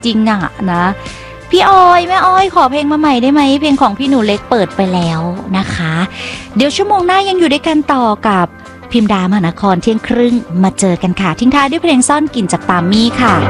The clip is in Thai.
จริงอะนะพี่ออยแม่อ้อยขอเพลงมาใหม่ได้ไหมเพลงของพี่หนูเล็กเปิดไปแล้วนะคะเดี๋ยวชั่วโมงหน้ายังอยู่ด้วยกันต่อกับพิมดามหานครเที่ยงครึ่งมาเจอกันค่ะทิ้งท้ายด้วยเพลงซ่อนกลิ่นจากปามี่ค่ะ